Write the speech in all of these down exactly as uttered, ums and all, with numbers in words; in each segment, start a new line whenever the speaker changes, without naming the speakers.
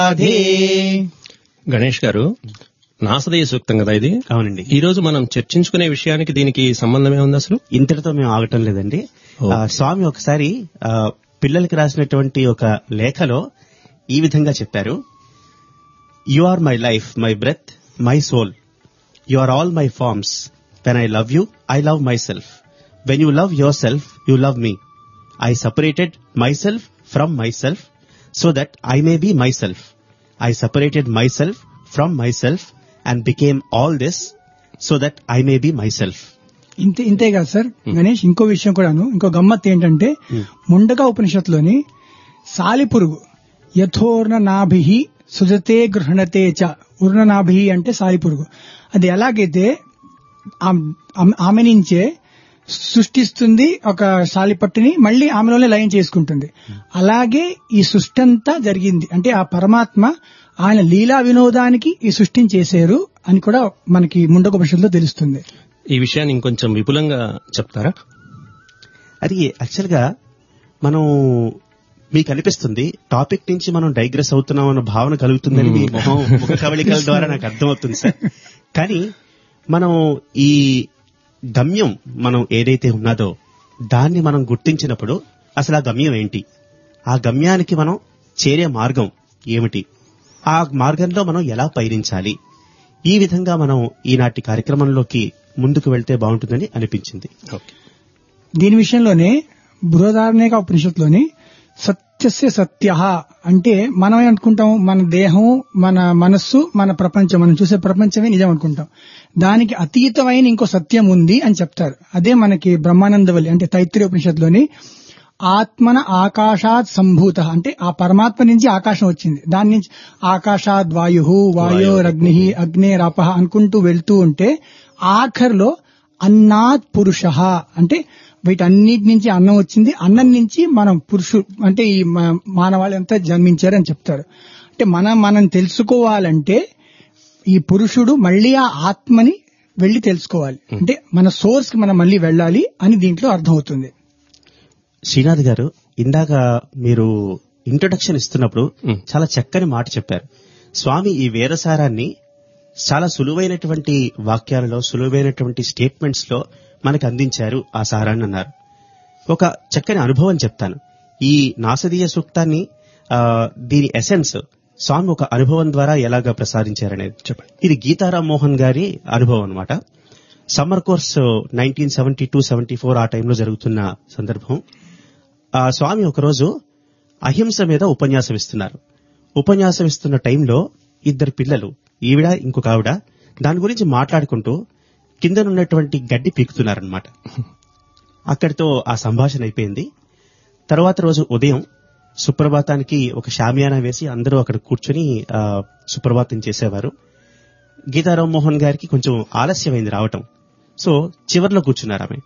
గణేష్ గారు, నాసదీయ సూక్తం కదా ఇది?
అవునండి.
ఈ రోజు మనం చర్చించుకునే విషయానికి దీనికి సంబంధమే ఉంది అసలు?
ఇంతటితో మేము ఆగటం లేదండి. ఆ, స్వామి ఒకసారి ఆ, పిల్లలకి రాసినటువంటి ఒక లేఖలో ఈ విధంగా చెప్పారు. You are my life, my breath, my soul. You are all my forms. When I love you, I love my self. When you love your self, you love me. I separated myself from myself so that I may be myself. I separated myself from myself and became all this so that I may be myself.
ఇంతే ఇంతే కాదు sir Ganesh, ఇంకో విషయం కూడాను, ఇంకో గమ్మత్ ఏంటంటే ముండక ఉపనిషత్తులోని సాలిపురుగు యథోర్ణ నాభి సుజతే గృహణతే చ, ఉర్ణ నాభి అంటే సాలిపురుగు, అది ఎలాగైతే ఆమె నుంచే సృష్టిస్తుంది ఒక సాలిపట్టుని, మళ్లీ ఆమెలోనే లయం చేసుకుంటుంది. అలాగే ఈ సృష్టి అంతా జరిగింది అంటే ఆ పరమాత్మ ఆయన లీలా వినోదానికి ఈ సృష్టిని చేశారు అని కూడా మనకి ముండకోపనిషత్తులో తెలుస్తుంది.
ఈ విషయాన్ని ఇంకొంచెం విపులంగా చెప్తారా?
అది యాక్చువల్ గా మనం మీకు అనిపిస్తుంది టాపిక్ నుంచి మనం డైగ్రెస్ అవుతున్నాం అన్న భావన కలుగుతుందని మీ మొహం ముఖ కవళికల ద్వారా నాకు అర్థమవుతుంది సార్. కానీ మనం ఈ గమ్యం మనం ఏదైతే ఉన్నదో దాన్ని మనం గుర్తించినప్పుడు అసలు ఆ గమ్యం ఏంటి, ఆ గమ్యానికి మనం చేరే మార్గం ఏమిటి, ఆ మార్గంలో మనం ఎలా పయనించాలి, ఈ విధంగా మనం ఈనాటి కార్యక్రమంలోకి ముందుకు వెళ్తే బాగుంటుందని అనిపించింది.
దీని విషయంలోనే బృహదారణ్యక ఉపనిషత్తులోని సత్యస్య సత్య అంటే మనం అనుకుంటాం మన దేహం, మన మనస్సు, మన ప్రపంచం, మనం చూసే ప్రపంచమే నిజం అనుకుంటాం. దానికి అతీతమైన ఇంకో సత్యం ఉంది అని చెప్తారు. అదే మనకి బ్రహ్మానందవల్లి అంటే తైత్రీయ ఉపనిషత్తులోని ఆత్మన ఆకాశాత్ సంభూత అంటే ఆ పరమాత్మ నుంచి ఆకాశం వచ్చింది, దాని నుంచి ఆకాశాద్ వాయు వాయోరగ్ని అగ్నేరాప అనుకుంటూ వెళ్తూ ఉంటే ఆఖర్లో అన్నాత్ పురుష అంటే వీటన్నిటి నుంచి అన్నం వచ్చింది, అన్నం నుంచి మనం పురుషు అంటే ఈ మానవాళంతా జన్మించారని చెప్తారు. అంటే మనం మనం తెలుసుకోవాలంటే ఈ పురుషుడు మళ్లీ ఆ ఆత్మని వెళ్లి తెలుసుకోవాలి, అంటే మన సోర్స్ కి మనం మళ్లీ వెళ్ళాలి అని దీంట్లో అర్థమవుతుంది.
శ్రీనాథ్ గారు, ఇందాక మీరు ఇంట్రొడక్షన్ ఇస్తున్నప్పుడు చాలా చక్కని మాట చెప్పారు. స్వామి ఈ వేరసారాన్ని చాలా సులువైనటువంటి వాక్యాలలో, సులువైనటువంటి స్టేట్మెంట్స్ లో మనకు అందించారు ఆ సారాన్ని అన్నారు. ఒక చక్కని అనుభవం చెప్తాను. ఈ నాసదీయ సూక్తాన్ని దీని ఎసెన్స్ స్వామి ఒక అనుభవం ద్వారా ఎలాగా ప్రసాదించారనేది చెప్పండి. ఇది గీతారాం మోహన్ గారి అనుభవం అన్నమాట. Summer course nineteen seventy two seventy four ఆ టైంలో జరుగుతున్న సందర్భం. ఆ స్వామి ఒకరోజు అహింస మీద ఉపన్యాసం ఇస్తున్నారు. ఉపన్యాసం ఇస్తున్న టైంలో ఇద్దరు పిల్లలు, ఈవిడ ఇంకొక ఆవిడ, దాని గురించి మాట్లాడుకుంటూ కిందనున్నటువంటి గడ్డి పీకుతున్నారనమాట. అక్కడితో ఆ సంభాషణ అయిపోయింది. తర్వాత రోజు ఉదయం సుప్రభాతానికి ఒక షామియానా వేసి అందరూ అక్కడ కూర్చుని సుప్రభాతం చేసేవారు. గీతారాం మోహన్ గారికి కొంచెం ఆలస్యమైంది రావటం. సో చివర్లో కూర్చున్నారు ఆమె.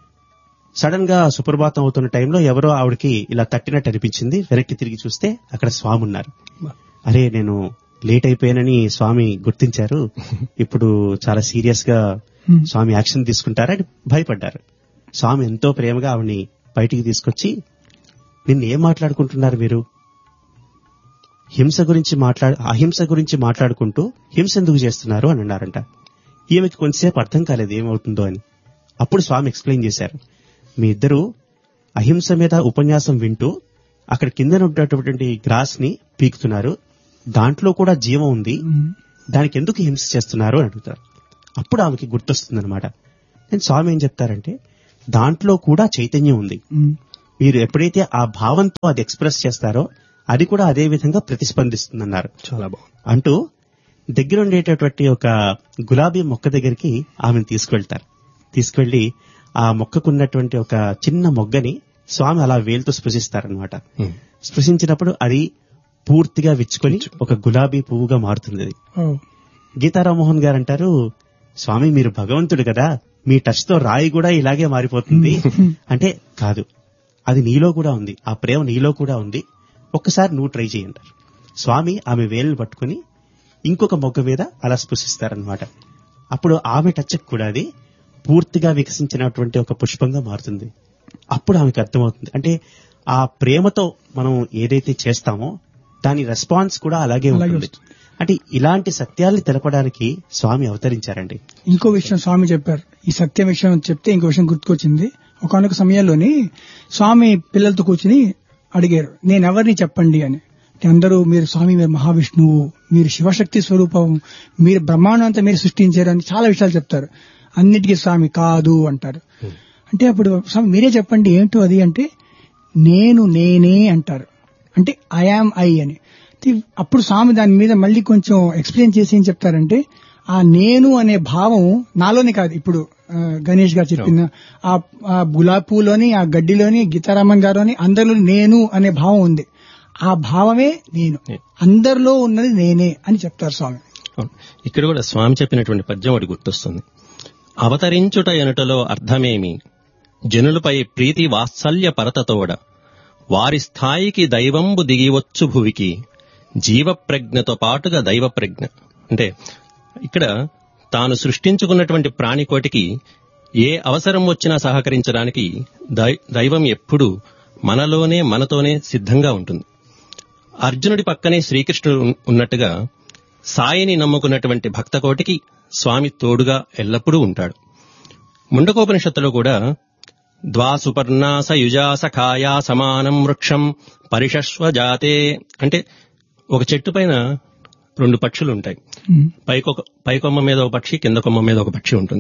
సడన్ గా సుప్రభాతం అవుతున్న టైంలో ఎవరో ఆవిడకి ఇలా తట్టినట్టు అనిపించింది. వెనక్కి తిరిగి చూస్తే అక్కడ స్వామి ఉన్నారు. అరే నేను లేట్ అయిపోయానని స్వామి గుర్తించారు, ఇప్పుడు చాలా సీరియస్ గా స్వామి యాక్షన్ తీసుకుంటారని భయపడ్డారు. స్వామి ఎంతో ప్రేమగా ఆవిడ్ని బయటికి తీసుకొచ్చి, నిన్న ఏం మాట్లాడుకుంటున్నారు మీరు, హింస గురించి మాట్లాడు అహింస గురించి మాట్లాడుకుంటూ హింస ఎందుకు చేస్తున్నారు అని అన్నారంట. ఈమెకి కొంతసేపు అర్థం కాలేదు ఏమవుతుందో అని. అప్పుడు స్వామి ఎక్స్ప్లెయిన్ చేశారు, మీ ఇద్దరు అహింస మీద ఉపన్యాసం వింటూ అక్కడ కింద ఉన్నటువంటి గ్రాస్ ని పీకుతున్నారు, దాంట్లో కూడా జీవం ఉంది, దానికి ఎందుకు హింస చేస్తున్నారు అని అడుగుతారు. అప్పుడు ఆమెకి గుర్తొస్తుందన్నమాట. నేను స్వామి ఏం చెప్తారంటే, దాంట్లో కూడా చైతన్యం ఉంది, మీరు ఎప్పుడైతే ఆ భావంతో అది ఎక్స్ప్రెస్ చేస్తారో అది కూడా అదే విధంగా ప్రతిస్పందిస్తుందన్నారు.
చాలా బాగుంది
అంటూ దగ్గర ఉండేటటువంటి ఒక గులాబీ మొక్క దగ్గరికి ఆమెను తీసుకువెళ్తారు. తీసుకువెళ్లి ఆ మొక్కకున్నటువంటి ఒక చిన్న మొగ్గని స్వామి అలా వేలుతో స్పృశిస్తారనమాట. స్పృశించినప్పుడు అది పూర్తిగా విచ్చుకొని ఒక గులాబీ పువ్వుగా మారుతుంది. గీతారామోహన్ గారు అంటారు, స్వామి మీరు భగవంతుడు కదా, మీ టచ్ తో రాయి కూడా ఇలాగే మారిపోతుంది అంటే, కాదు, అది నీలో కూడా ఉంది, ఆ ప్రేమ నీలో కూడా ఉంది, ఒక్కసారి నువ్వు ట్రై చేయంటారు. స్వామి ఆమె వేలును పట్టుకుని ఇంకొక మొగ్గ మీద అలా స్పృశిస్తారనమాట. అప్పుడు ఆమె టచ్ కూడా అది పూర్తిగా వికసించినటువంటి ఒక పుష్పంగా మారుతుంది. అప్పుడు ఆమెకు అర్థమవుతుంది, అంటే ఆ ప్రేమతో మనం ఏదైతే చేస్తామో దాని రెస్పాన్స్ కూడా అలాగే
అలాగే
ఉంటుంది.
వస్తుంది.
అంటే ఇలాంటి సత్యాల్ని తెలపడానికి స్వామి అవతరించారండి.
ఇంకో విషయం స్వామి చెప్పారు. ఈ సత్యం విషయం చెప్తే ఇంకో విషయం గుర్తుకొచ్చింది. ఒకనొక సమయంలోని స్వామి పిల్లలతో కూర్చుని అడిగారు, నేనెవరిని చెప్పండి అని. అందరూ మీరు స్వామి మీరు మహావిష్ణువు, మీరు శివశక్తి స్వరూపం, మీరు బ్రహ్మాండం అంతా మీరు సృష్టించారు అని చాలా విషయాలు చెప్తారు. అన్నిటికీ స్వామి కాదు అంటారు. అంటే అప్పుడు స్వామి మీరే చెప్పండి ఏంటో అది అంటే, నేను నేనే అంటారు. అంటే ఐ యామ్ ఐ అని. అప్పుడు స్వామి దాని మీద మళ్ళీ కొంచెం ఎక్స్ప్లెయిన్ చేసి ఏం చెప్తారంటే, ఆ నేను అనే భావం నాలోనే కాదు. ఇప్పుడు గణేష్ గారు చెప్పిన ఆ గులాబీ పూలోని, ఆ గడ్డిలోని, గీతారామన్ గారుని అందరిలో నేను అనే భావం ఉంది. ఆ భావమే నేను, అందరిలో ఉన్నది నేనే అని చెప్తారు స్వామి.
ఇక్కడ కూడా స్వామి చెప్పినటువంటి పద్యం ఒకటి గుర్తొస్తుంది. అవతరించుట ఎనుటలో అర్థమేమి, జనులపై ప్రీతి వాత్సల్య పరతతోడ, వారి స్థాయికి దైవంబు దిగివచ్చు భువికి, జీవప్రజ్ఞతో పాటుగా దైవ ప్రజ్ఞ. అంటే ఇక్కడ తాను సృష్టించుకున్నటువంటి ప్రాణికోటికి ఏ అవసరం వచ్చినా సహకరించడానికి దైవం ఎప్పుడూ మనలోనే మనతోనే సిద్ధంగా ఉంటుంది. అర్జునుడి పక్కనే శ్రీకృష్ణుడు ఉన్నట్టుగా సాయిని నమ్ముకున్నటువంటి భక్తకోటికి స్వామి తోడుగా ఎల్లప్పుడూ ఉంటాడు. ముండకోపనిషత్తులో కూడా ద్వాసుపర్ణాస యుజాస ఖాయా సమానం వృక్షం పరిషస్వ జాతే అంటే ఒక చెట్టు పైన రెండు పక్షులు ఉంటాయి. పైకొక పైకొమ్మ మీద ఒక పక్షి, కింద కొమ్మ మీద ఒక పక్షి ఉంటుంది.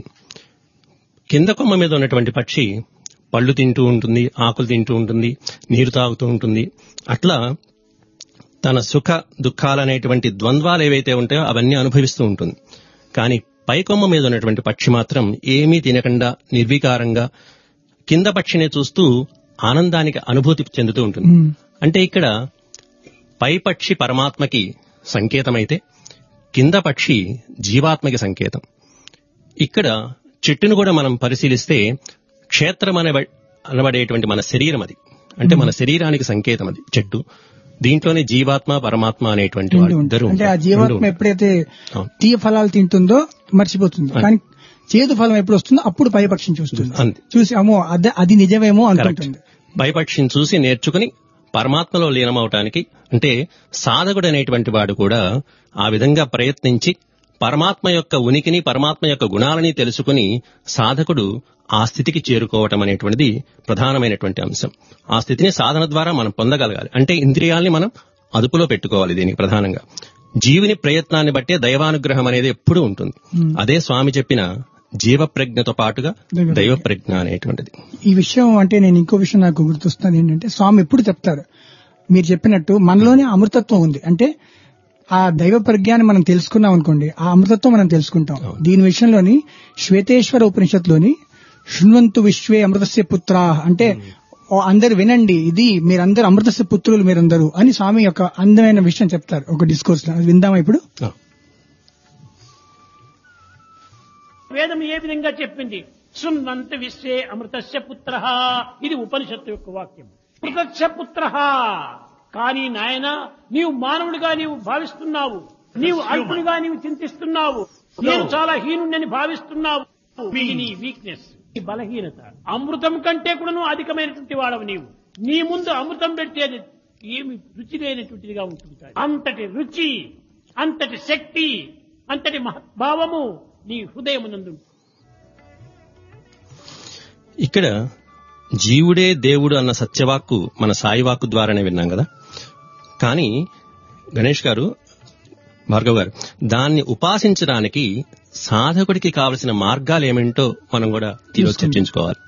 కింద కొమ్మ మీద ఉన్నటువంటి పక్షి పళ్ళు తింటూ ఉంటుంది, ఆకులు తింటూ ఉంటుంది, నీరు తాగుతూ ఉంటుంది. అట్లా తన సుఖ దుఃఖాలనేటువంటి ద్వంద్వాలు ఏవైతే ఉంటాయో అవన్నీ అనుభవిస్తూ ఉంటుంది. కానీ పైకొమ్మ మీద ఉన్నటువంటి పక్షి మాత్రం ఏమీ తినకుండా నిర్వికారంగా కింద పక్షిని చూస్తూ ఆనందానికి అనుభూతి చెందుతూ ఉంటుంది. అంటే ఇక్కడ పై పక్షి పరమాత్మకి సంకేతమైతే కింద పక్షి జీవాత్మకి సంకేతం. ఇక్కడ చెట్టును కూడా మనం పరిశీలిస్తే క్షేత్రం అనే అనబడేటువంటి మన శరీరం అది. అంటే మన శరీరానికి సంకేతం అది చెట్టు. దీంట్లోనే జీవాత్మ పరమాత్మ అనేటువంటి ఇద్దరు.
అంటే ఆ జీవాత్మ ఎప్పుడైతే తీయ ఫలాలు తింటుందో మర్చిపోతుంది, కానీ చేదు ఫలం ఎప్పుడు వస్తుందో అప్పుడు పై పక్షిని చూస్తుంది. చూసి అమ్మో అదే అది నిజమేమో అనుకుంటుంది.
పై పక్షిని చూసి నేర్చుకుని పరమాత్మలో లీనమవటానికి, అంటే సాధకుడు అనేటువంటి వాడు కూడా ఆ విధంగా ప్రయత్నించి పరమాత్మ యొక్క ఉనికిని పరమాత్మ యొక్క గుణాలని తెలుసుకుని సాధకుడు ఆ స్థితికి చేరుకోవటం అనేటువంటిది ప్రధానమైనటువంటి అంశం. ఆ స్థితిని సాధన ద్వారా మనం పొందగలగాలి. అంటే ఇంద్రియాల్ని మనం అదుపులో పెట్టుకోవాలి. దీనికి ప్రధానంగా జీవుని ప్రయత్నాన్ని బట్టే దైవానుగ్రహం అనేది ఎప్పుడూ ఉంటుంది. అదే స్వామి చెప్పిన జీవ ప్రజ్ఞతో పాటుగా దైవ ప్రజ్ఞ అనేటువంటిది.
ఈ విషయం అంటే నేను ఇంకో విషయం నాకు గుర్తొస్తుంది ఏంటంటే, స్వామి ఎప్పుడు చెప్తారు మీరు చెప్పినట్టు మనలోనే అమృతత్వం ఉంది. అంటే ఆ దైవ ప్రజ్ఞాన్ని మనం తెలుసుకున్నాం అనుకోండి, ఆ అమృతత్వం మనం తెలుసుకుంటాం. దీని విషయంలోని శ్వేతేశ్వర ఉపనిషత్తులోని శృణ్వంతు విశ్వే అమృతస్య పుత్రా అంటే అందరు వినండి, ఇది మీరందరూ అమృతస్య పుత్రులు మీరందరూ అని స్వామి యొక్క అందమైన విషయం చెప్తారు ఒక డిస్కోర్స్ లో. అది విందామా ఇప్పుడు?
వేదం ఏ విధంగా చెప్పింది? శృణ్వంతు విశ్వే అమృతస్య పుత్రః, ఇది ఉపనిషత్తు యొక్క వాక్యం. అమృతస్య పుత్రః. కానీ నాయన నీవు మానవుడిగా నీవు భావిస్తున్నావు, నీవు అల్పుడిగా నీవు చింతిస్తున్నావు, నేను చాలా హీనుడని భావిస్తున్నావు. ఇది నీ వీక్నెస్, నీ బలహీనత. అమృతం కంటే కూడా నువ్వు అధికమైనటువంటి వాడవు. నీవు నీ ముందు అమృతం పెట్టేది ఏమి రుచి లేనటువంటిదిగా ఉంటుంది. అంతటి రుచి, అంతటి శక్తి, అంతటి మహద్భావము నీ హృదయమునందు.
ఇక్కడ జీవుడే దేవుడు అన్న సత్యవాక్కు మన సాయివాక్కు ద్వారానే విన్నాం కదా. కానీ గణేష్ గారు, భార్గవ్ గారు, దాన్ని ఉపాసించడానికి సాధకుడికి కావలసిన మార్గాలు ఏమిటో మనం కూడా ఈరోజు చర్చించుకోవాలి.